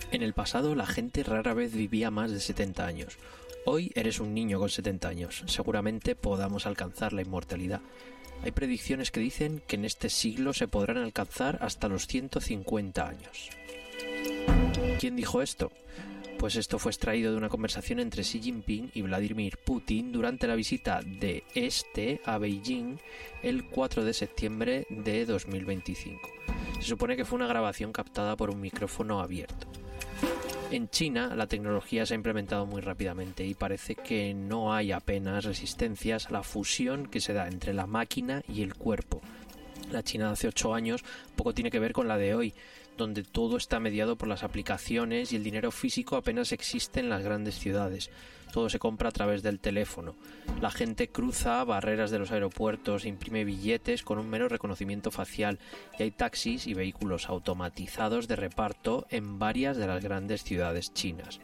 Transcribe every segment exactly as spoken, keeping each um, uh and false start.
En el pasado la gente rara vez vivía más de setenta años. Hoy eres un niño con setenta años. Seguramente podamos alcanzar la inmortalidad. Hay predicciones que dicen que en este siglo se podrán alcanzar hasta los ciento cincuenta años. ¿Quién dijo esto? Pues esto fue extraído de una conversación entre Xi Jinping y Vladimir Putin durante la visita de este a Beijing el cuatro de septiembre de dos mil veinticinco. Se supone que fue una grabación captada por un micrófono abierto. En China la tecnología se ha implementado muy rápidamente y parece que no hay apenas resistencias a la fusión que se da entre la máquina y el cuerpo. La China de hace ocho años poco tiene que ver con la de hoy, donde todo está mediado por las aplicaciones y el dinero físico apenas existe en las grandes ciudades. Todo se compra a través del teléfono. La gente cruza barreras de los aeropuertos, imprime billetes con un mero reconocimiento facial y hay taxis y vehículos automatizados de reparto en varias de las grandes ciudades chinas.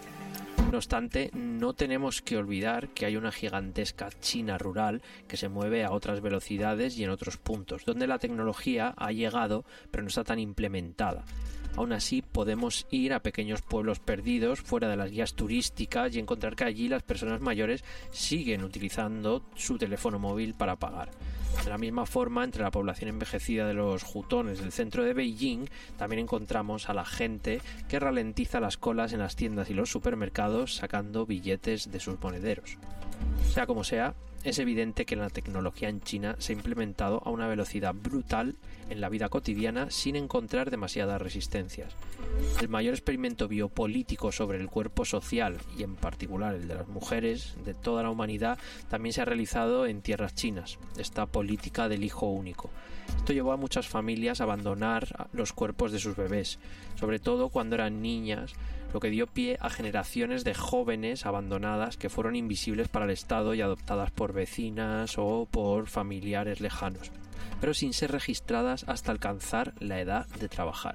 No obstante, no tenemos que olvidar que hay una gigantesca China rural que se mueve a otras velocidades y en otros puntos, donde la tecnología ha llegado pero no está tan implementada. Aún así, podemos ir a pequeños pueblos perdidos fuera de las guías turísticas y encontrar que allí las personas mayores siguen utilizando su teléfono móvil para pagar. De la misma forma, entre la población envejecida de los jutones del centro de Beijing, también encontramos a la gente que ralentiza las colas en las tiendas y los supermercados sacando billetes de sus monederos. Sea como sea, es evidente que la tecnología en China se ha implementado a una velocidad brutal en la vida cotidiana sin encontrar demasiadas resistencias. El mayor experimento biopolítico sobre el cuerpo social, y en particular el de las mujeres, de toda la humanidad, también se ha realizado en tierras chinas, esta política del hijo único. Esto llevó a muchas familias a abandonar los cuerpos de sus bebés, sobre todo cuando eran niñas, lo que dio pie a generaciones de jóvenes abandonadas que fueron invisibles para el Estado y adoptadas por vecinas o por familiares lejanos, pero sin ser registradas hasta alcanzar la edad de trabajar.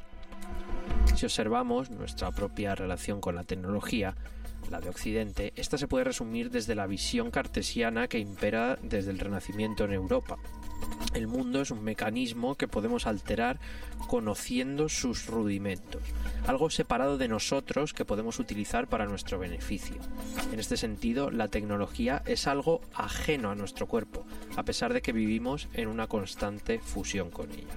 Si observamos nuestra propia relación con la tecnología, la de Occidente, esta se puede resumir desde la visión cartesiana que impera desde el Renacimiento en Europa. El mundo es un mecanismo que podemos alterar conociendo sus rudimentos, algo separado de nosotros que podemos utilizar para nuestro beneficio. En este sentido, la tecnología es algo ajeno a nuestro cuerpo, a pesar de que vivimos en una constante fusión con ella.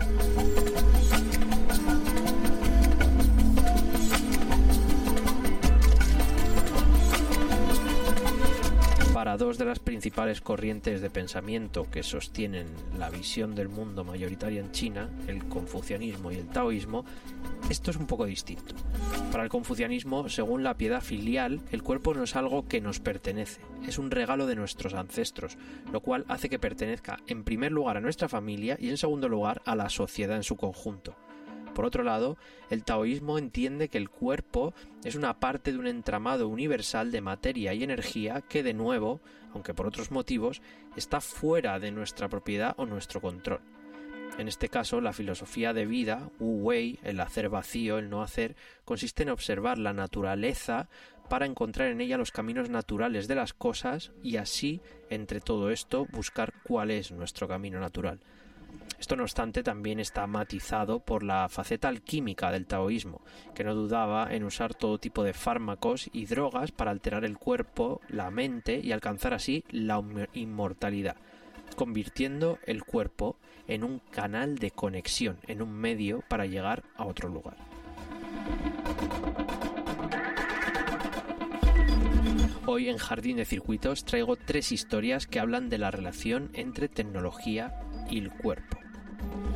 Para dos de las principales corrientes de pensamiento que sostienen la visión del mundo mayoritaria en China, el confucianismo y el taoísmo, esto es un poco distinto. Para el confucianismo, según la piedad filial, el cuerpo no es algo que nos pertenece, es un regalo de nuestros ancestros, lo cual hace que pertenezca en primer lugar a nuestra familia y en segundo lugar a la sociedad en su conjunto. Por otro lado, el taoísmo entiende que el cuerpo es una parte de un entramado universal de materia y energía que, de nuevo, aunque por otros motivos, está fuera de nuestra propiedad o nuestro control. En este caso, la filosofía de vida, Wu Wei, el hacer vacío, el no hacer, consiste en observar la naturaleza para encontrar en ella los caminos naturales de las cosas y así, entre todo esto, buscar cuál es nuestro camino natural. Esto, no obstante, también está matizado por la faceta alquímica del taoísmo, que no dudaba en usar todo tipo de fármacos y drogas para alterar el cuerpo, la mente y alcanzar así la inmortalidad, convirtiendo el cuerpo en un canal de conexión, en un medio para llegar a otro lugar. Hoy en Jardín de Circuitos traigo tres historias que hablan de la relación entre tecnología y el cuerpo.